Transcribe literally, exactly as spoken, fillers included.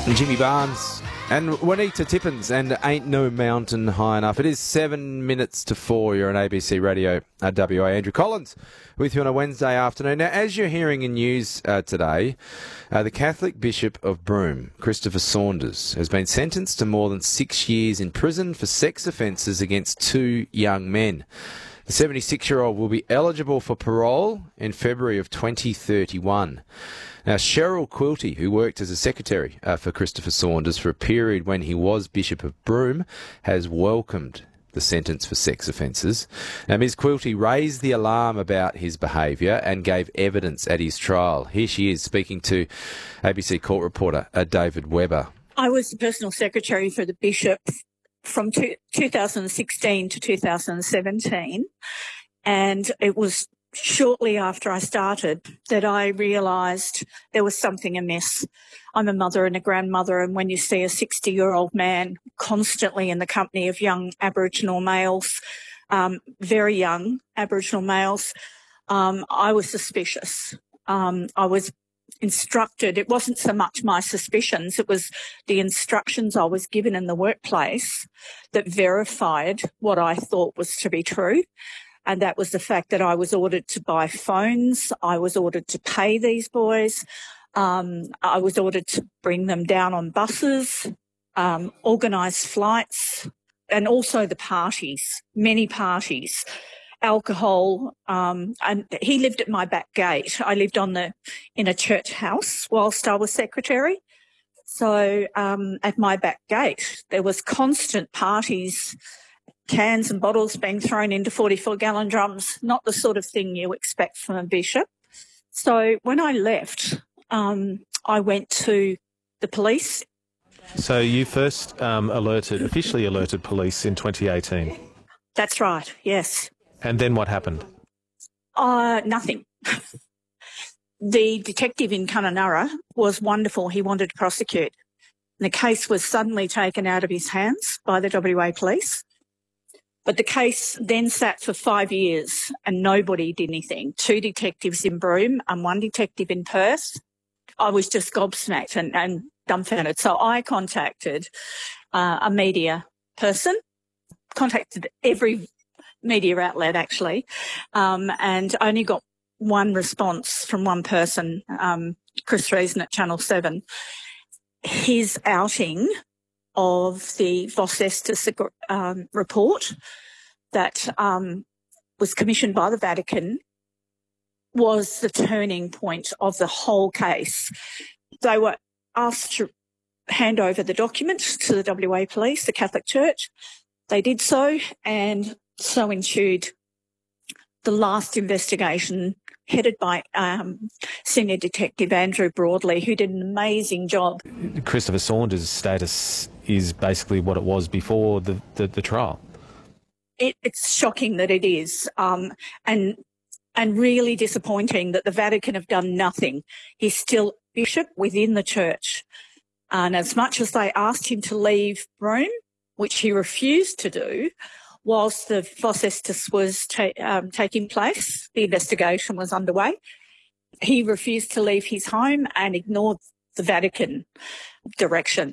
Jimmy Barnes and Juanita Tippins and Ain't No Mountain High Enough. It is seven minutes to four. You're on A B C Radio uh, W A. Andrew Collins with you on a Wednesday afternoon. Now, as you're hearing in news uh, today, uh, the Catholic Bishop of Broome, Christopher Saunders, has been sentenced to more than six years in prison for sex offences against two young men. The seventy-six-year-old will be eligible for parole in February of twenty thirty-one. Now, Cheryl Quilty, who worked as a secretary uh, for Christopher Saunders for a period when he was Bishop of Broome, has welcomed the sentence for sex offences. Now, Miz Quilty raised the alarm about his behaviour and gave evidence at his trial. Here she is speaking to A B C court reporter uh, David Webber. I was the personal secretary for the Bishop from two, two thousand sixteen to two thousand seventeen, and it was shortly after I started that I realised there was something amiss. I'm a mother and a grandmother, and when you see a sixty-year-old man constantly in the company of young Aboriginal males, um, very young Aboriginal males, um, I was suspicious. Um, I was instructed. It wasn't so much my suspicions, it was the instructions I was given in the workplace that verified what I thought was to be true. And that was the fact that I was ordered to buy phones. I was ordered to pay these boys. Um, I was ordered to bring them down on buses, um, organise flights, and also the parties, many parties, alcohol. Um, and he lived at my back gate. I lived on the in a church house whilst I was secretary. So um, at my back gate, there was constant parties, cans and bottles being thrown into forty-four gallon drums, not the sort of thing you expect from a bishop. So when I left, um, I went to the police. So you first um, alerted, officially alerted police in twenty eighteen? That's right, yes. And then what happened? Uh, nothing. The detective in Kununurra was wonderful. He wanted to prosecute. The case was suddenly taken out of his hands by the W A police. But the case then sat for five years and nobody did anything. Two detectives in Broome and one detective in Perth. I was just gobsmacked and, and dumbfounded. So I contacted uh, a media person, contacted every media outlet actually, um, and only got one response from one person, um, Chris Reason at Channel seven. His outing of the Vos Estis um, report that um, was commissioned by the Vatican was the turning point of the whole case. They were asked to hand over the documents to the W A police, the Catholic Church. They did so, and so ensued the last investigation headed by um, Senior Detective Andrew Broadley, who did an amazing job. Christopher Saunders' status is basically what it was before the, the, the trial. It, it's shocking that it is, um, and and really disappointing that the Vatican have done nothing. He's still bishop within the church. And as much as they asked him to leave Broome, which he refused to do, whilst the Vos Estis was ta- um, taking place, the investigation was underway, he refused to leave his home and ignored the Vatican direction.